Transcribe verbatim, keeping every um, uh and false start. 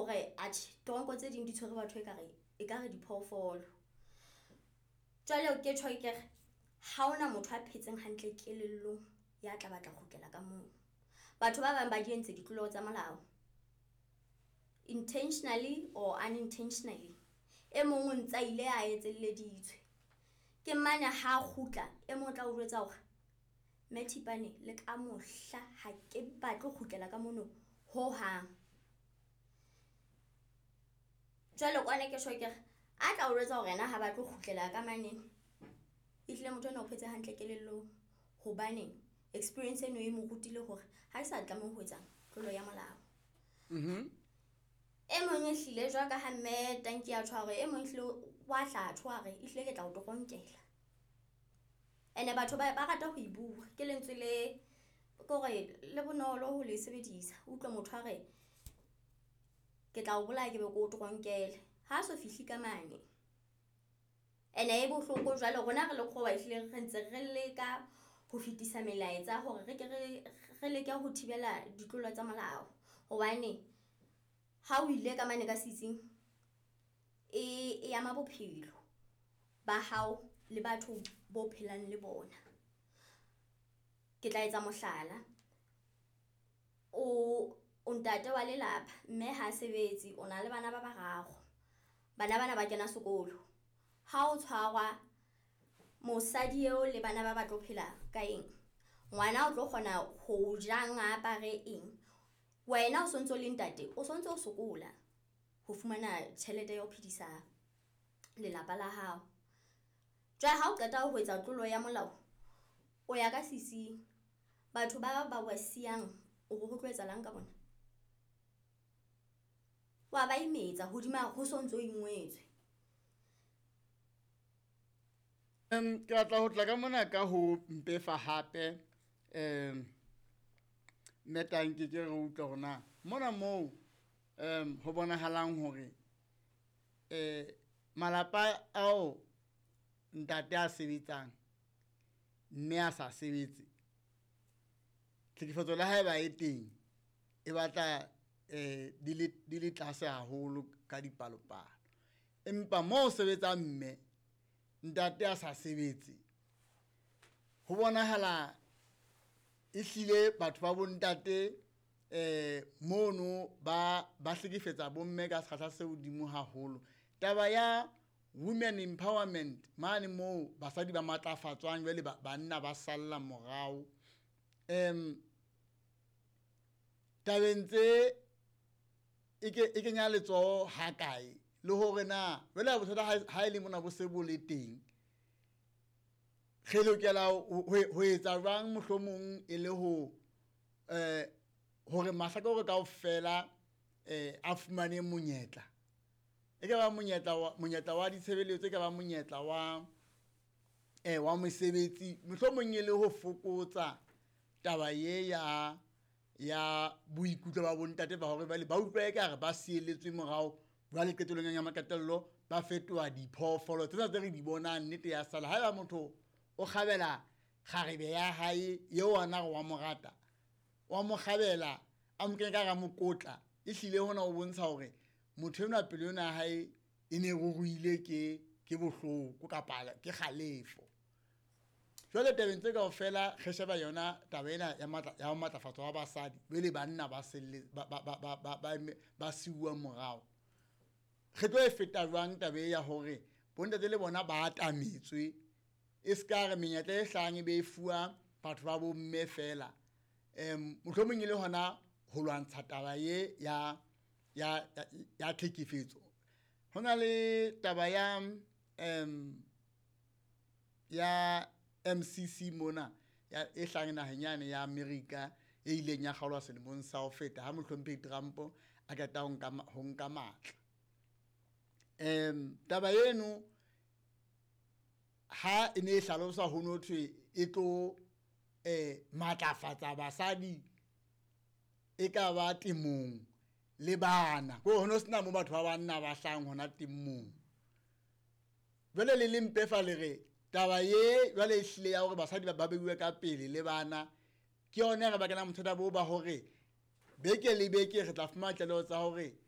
hore atjhe toronko tse ding di tshwere batho ekare ekare diphoofolo. Jwale ke tjho ke re ha ona motho a phetseng hantle kelello ya tla batla kgutlela ka moo. Batho ba bang ba di entse ditlolo tsa molao intentionally or unintentionally. E mong o ntsa ile a etselleditswe ke mane ha kgutla e mong tla o jwetsa hore Methipane le ka mohla ha ke batle kgutlela ka mono ho hang. Jwale kwana ke tjho ke re a tla o jwetsa hore na ha batle kgutlela ka mane e tle motho ona o phetse hantle kelello hobane experience eno e mo rutile hore ha e sa tla mo ho etsa tlolo ya molao. Mhm. E mong e hlile jwa ka ha mme tanki ya tshware e mong hlile wa tla tshware e hlile ke tla o tokonkela. Ene batho ba ba rata ho ibua ke lentswe le gore le bonolo ho le sebedisa utlwa motho a re ke tla o bolaya ke be go tokonkele ha so fihli ka mane. Ene e bohloko jwale rona re le khoba e hlile re ntse re le ka ho fitisa melaetsa hore re ke re re leke ho thibela ditlolo tsa molao hobane ha o ile ka mane ka sitsing e e ama bophelo ba hao le batho bo phelang le bona. Ke tla etsa mohlala o o ntate wa lelapa mme ha sebetse o na le bana ba bararo. Bana bana ba kena sekolo. Ha o tshwarwa mosadi eo le bana ba ba tlo phela ka eng ngwana o tlo kgona ho janga apare eng wena o sontso le ntate o sontso o sokola ho fumana tjhelete ya ho phedisa lelapa la hao. Jwale ha o qeta ho etsa tlolo ya molao o ya ka sisi batho ba ba wa siang o go tlo etsa lang ka bona wa ba imetsa hodima ho sontso ingwetswe. Em ke tla ho tla ka mona ka ho mpefa hape em metanki ke re utlwa rona mona moo em ho bonahalang hore eh malapa ao ntate a sebetsang mme a sa sebetse tlhekefetso la hae ba e teng e batla eh di le di le tlase haholo ka dipalopalo empa moo sebetsa mme ntate a sa sebetse ho bonahala e hlile batho ba bontate eh mono ba ba hlekefetsa bomme ka sekgahla se hodimo haholo. Taba ya women empowerment mane moo basadi ba matlafatswang jwale banna ba salla morao em tabentse e ke e kenya letsoho ha kae le hore na jwale bothata ha ile mona bo se bo le teng re lokela ho etsa jwang mohlomong e le ho eh hore mahlakore kaofela eh a fumane monyetla e ka ba monyetla wa monyetla wa ditshebeletso e ka ba monyetla wa eh wa mosebetsi mohlomong e le ho fokotsa taba ye ya ya boikutlo ba bontate ba hore ba utlwa ekare ba sieletswe morao jwale qetellong ya makatello ba fetoha diphoofolo tsena tse re di bonang nnete ya sala ha ba motho o kgabela kgarebe ya hae yeo ana wa morata wa mo kgabela a mo kena ka mokotla e hlile hona o bontsha hore motho yona pele yona hae e ne ruruile ke ke bohloko ka pala ke khalefo. Jwale tabeng tse kaofela re sheba yona taba ena ya matla ya matlafatso wa basadi bele banna ba selle ba ba ba ba ba siuwa morao re tlo e feta jwang tabe ya hore bontate le bona ba atametswe e ska re menyetla e hlang e be e fuwa batho ba bo mme fela em mohlomong ile hona ho lwantsha taba ye ya ya ya tlhekefetso. Hona le taba ya em ya M C C mona ya e hlang naheng yane ya America e ileng ya kgaolwa selemong sa ho feta ha mohlomphehi Trump a ka ta ho nka ho nka matla. Em taba eno ha e ne hlalosa ho nothwe e tlo eh matlafatsa basadi e ka ba temong le bana go hono sena mo batho ba banna ba hlang hona temong jwale le lempefa le re taba ye jwale hlile ya hore basadi ba beuwe ka pele le bana ke yona re ba kana mothata bo ba hore beke le beke re tla fumana tlelo tsa hore